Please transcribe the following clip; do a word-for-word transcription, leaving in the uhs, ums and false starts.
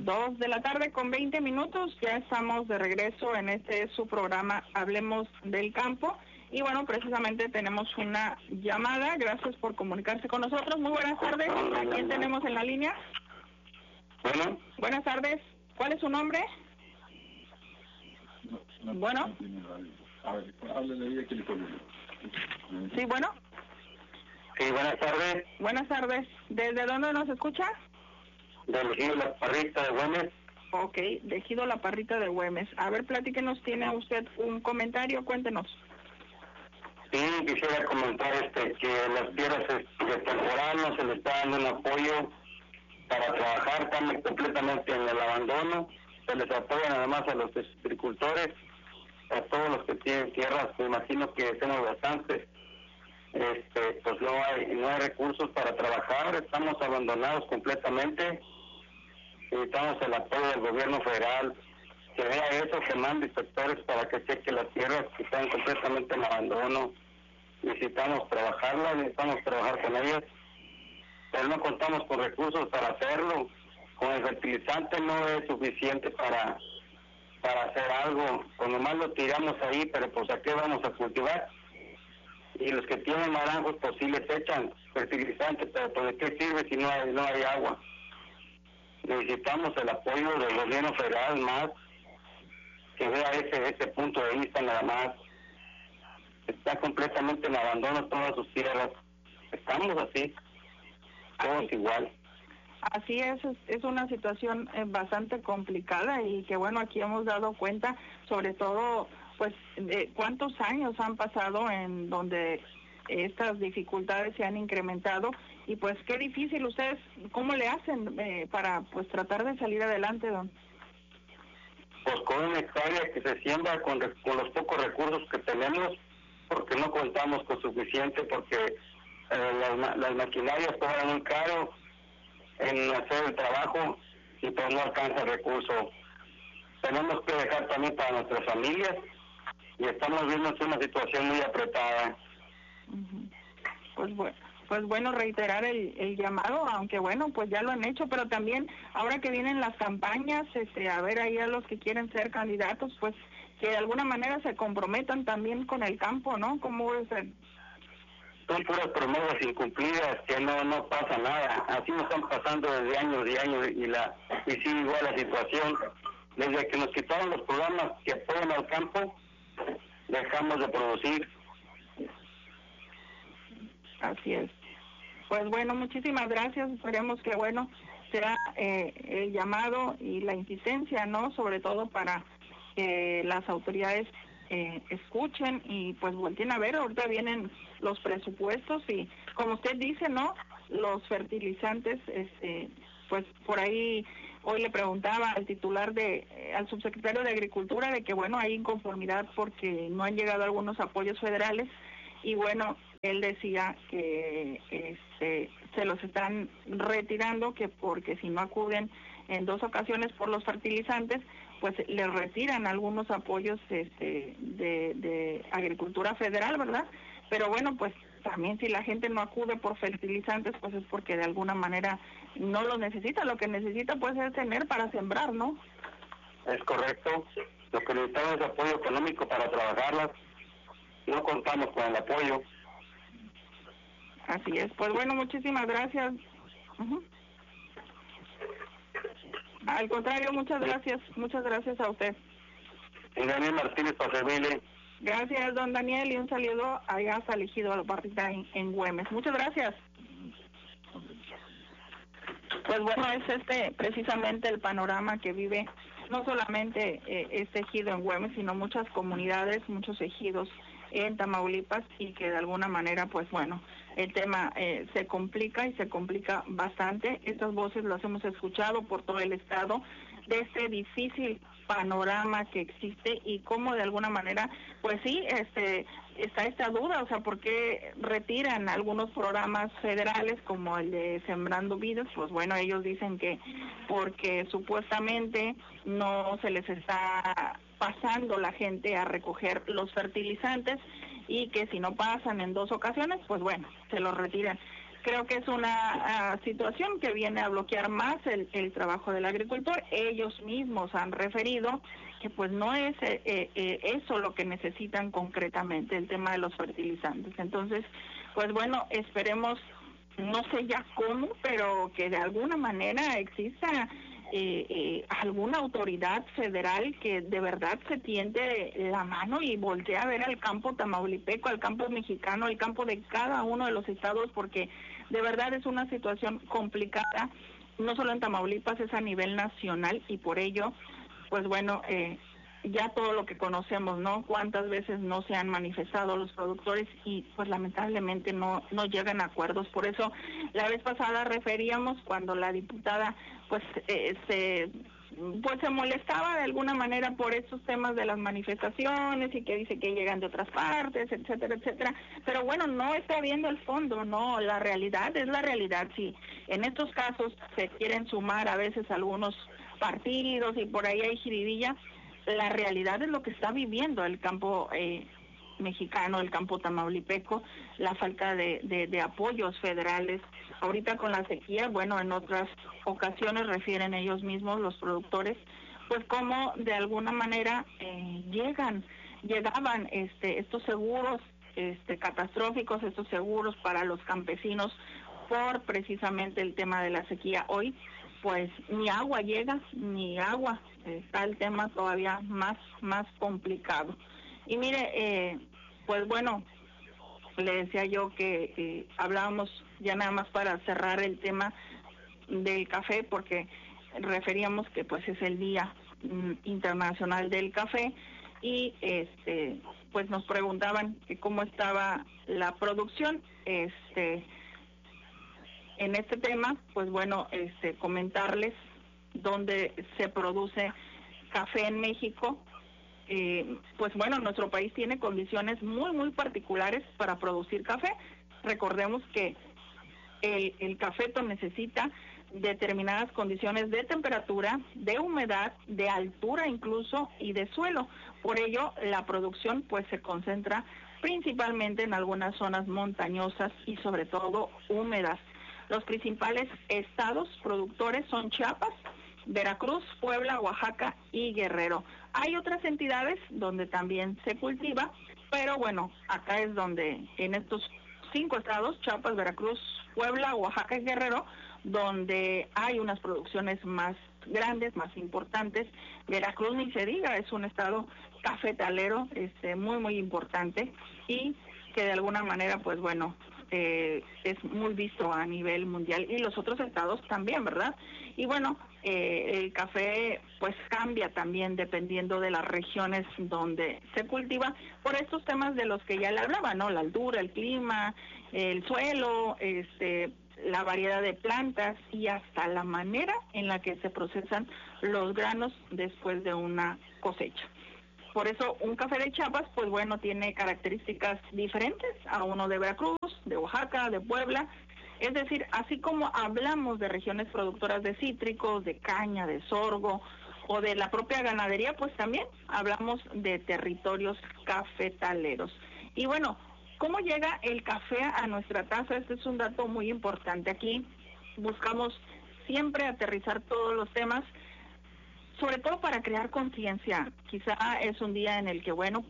Dos de la tarde con veinte minutos, ya estamos de regreso en este su programa Hablemos del Campo. Y bueno, precisamente tenemos una llamada, gracias por comunicarse con nosotros. Muy buenas tardes, ¿a quién tenemos en la línea? Bueno. Buenas tardes, ¿cuál es su nombre? Bueno. Sí, bueno. Sí, buenas tardes. Buenas tardes, ¿desde dónde nos escucha? Del Ejido La Parrita de Güemes. Ok, de Ejido La Parrita de Güemes. A ver, platíquenos, ¿tiene usted un comentario? Cuéntenos. Sí, quisiera comentar este que las tierras de temporal no se les está dando un apoyo para trabajar, están completamente en el abandono. Se les apoya nada más a los agricultores, a todos los que tienen tierras, me imagino que tenemos bastantes. Este, pues no hay, no hay recursos para trabajar, estamos abandonados completamente. Necesitamos el apoyo del gobierno federal, que vea eso, que mande inspectores para que cheque las tierras que están completamente en abandono. Necesitamos trabajarlas, necesitamos trabajar con ellas, pero no contamos con recursos para hacerlo. Con el fertilizante no es suficiente para para hacer algo, con lo más lo tiramos ahí, pero pues ¿a qué vamos a cultivar? Y los que tienen naranjos pues sí les echan fertilizante, pero pues ¿de qué sirve si no hay, no hay agua? Necesitamos el apoyo del gobierno federal más, que vea ese ese punto de vista nada más. Está completamente en abandono todas sus tierras. Estamos así, todos así, igual. Así es, es, es una situación eh, bastante complicada y que bueno, aquí hemos dado cuenta, sobre todo, pues, de cuántos años han pasado en donde estas dificultades se han incrementado y pues qué difícil. Ustedes, ¿cómo le hacen eh, para pues tratar de salir adelante, don? Pues con una hectárea que se siembra con, con los pocos recursos que tenemos, porque no contamos con suficiente, porque eh, las, las maquinarias cobran muy caro en hacer el trabajo y pues no alcanza el recurso. Tenemos que dejar también para nuestras familias y estamos viendo una situación muy apretada. Uh-huh. Pues bueno, pues bueno, reiterar el, el llamado, aunque bueno, pues ya lo han hecho, pero también ahora que vienen las campañas, este, a ver ahí a los que quieren ser candidatos, pues que de alguna manera se comprometan también con el campo, ¿no? Como es el... Son puras promesas incumplidas, que no no pasa nada. Así nos están pasando desde años y años y la y sigue igual la situación. Desde que nos quitaron los programas que apoyan al campo, dejamos de producir. Así es. Pues bueno, muchísimas gracias. Esperemos que bueno sea eh, el llamado y la insistencia, ¿no? Sobre todo para que las autoridades eh, escuchen y pues volteen a ver. Ahorita vienen los presupuestos y como usted dice, ¿no? Los fertilizantes, este, pues por ahí hoy le preguntaba al titular de, eh, al subsecretario de Agricultura de que bueno, hay inconformidad porque no han llegado algunos apoyos federales y bueno, él decía que este, se los están retirando, que porque si no acuden en dos ocasiones por los fertilizantes, pues le retiran algunos apoyos este, de, de agricultura federal, ¿verdad? Pero bueno, pues también si la gente no acude por fertilizantes, pues es porque de alguna manera no los necesita. Lo que necesita pues es tener para sembrar, ¿no? Es correcto. Lo que necesitamos es apoyo económico para trabajarlas. No contamos con el apoyo. Así es. Pues bueno, muchísimas gracias. Uh-huh. Al contrario, muchas gracias. Muchas gracias a usted. Daniel Martínez para servirle. Gracias, don Daniel, y un saludo allá hasta el Ejido La Parrita en, en Güemes. Muchas gracias. Pues bueno, es este precisamente el panorama que vive no solamente eh, este ejido en Güemes, sino muchas comunidades, muchos ejidos en Tamaulipas y que de alguna manera, pues bueno, el tema eh, se complica y se complica bastante. Estas voces las hemos escuchado por todo el estado de este difícil panorama que existe y cómo de alguna manera, pues sí, este está esta duda, o sea, ¿por qué retiran algunos programas federales como el de Sembrando Vidas? Pues bueno, ellos dicen que porque supuestamente no se les está pasando la gente a recoger los fertilizantes y que si no pasan en dos ocasiones, pues bueno, se los retiran. creo que es una uh, situación que viene a bloquear más el, el trabajo del agricultor. Ellos mismos han referido que pues no es eh, eh, eso lo que necesitan concretamente, el tema de los fertilizantes. Entonces, pues bueno, esperemos, no sé ya cómo, pero que de alguna manera exista eh, eh, alguna autoridad federal que de verdad se tiende la mano y voltee a ver al campo tamaulipeco, al campo mexicano, al campo de cada uno de los estados, porque de verdad es una situación complicada, no solo en Tamaulipas, es a nivel nacional, y por ello, pues bueno, eh, ya todo lo que conocemos, ¿no? Cuántas veces no se han manifestado los productores y pues lamentablemente no no llegan a acuerdos. Por eso la vez pasada referíamos cuando la diputada pues eh, se pues se molestaba de alguna manera por estos temas de las manifestaciones y que dice que llegan de otras partes, etcétera, etcétera. Pero bueno, no está viendo el fondo, no, la realidad es la realidad. Si en estos casos se quieren sumar a veces algunos partidos y por ahí hay jiribilla, la realidad es lo que está viviendo el campo eh, mexicano, el campo tamaulipeco, la falta de, de, de apoyos federales. Ahorita con la sequía, bueno, en otras ocasiones refieren ellos mismos, los productores, pues cómo de alguna manera eh, llegan, llegaban este, estos seguros este, catastróficos, estos seguros para los campesinos por precisamente el tema de la sequía. Hoy pues ni agua llega, ni agua, está el tema todavía más, más complicado. Y mire, eh, pues bueno, le decía yo que eh, hablábamos ya nada más para cerrar el tema del café, porque referíamos que pues es el Día mm, Internacional del Café, y este pues nos preguntaban que cómo estaba la producción, este en este tema, pues bueno, este comentarles dónde se produce café en México. Eh, pues bueno, nuestro país tiene condiciones muy, muy particulares para producir café. Recordemos que el, el cafeto necesita determinadas condiciones de temperatura, de humedad, de altura incluso y de suelo. Por ello, la producción pues se concentra principalmente en algunas zonas montañosas y sobre todo húmedas. Los principales estados productores son Chiapas, Veracruz, Puebla, Oaxaca y Guerrero. Hay otras entidades donde también se cultiva, pero bueno, acá es donde, en estos cinco estados, Chiapas, Veracruz, Puebla, Oaxaca y Guerrero, donde hay unas producciones más grandes, más importantes. Veracruz ni se diga, es un estado cafetalero este, muy, muy importante y que de alguna manera, pues bueno, Eh, es muy visto a nivel mundial, y los otros estados también, ¿verdad? Y bueno, eh, el café pues cambia también dependiendo de las regiones donde se cultiva, por estos temas de los que ya le hablaba, ¿no? La altura, el clima, el suelo, este, la variedad de plantas y hasta la manera en la que se procesan los granos después de una cosecha. Por eso un café de Chiapas, pues bueno, tiene características diferentes a uno de Veracruz, de Oaxaca, de Puebla. Es decir, así como hablamos de regiones productoras de cítricos, de caña, de sorgo o de la propia ganadería, pues también hablamos de territorios cafetaleros. Y bueno, ¿cómo llega el café a nuestra taza? Este es un dato muy importante. Aquí buscamos siempre aterrizar todos los temas, sobre todo para crear conciencia. Quizá es un día en el que, bueno,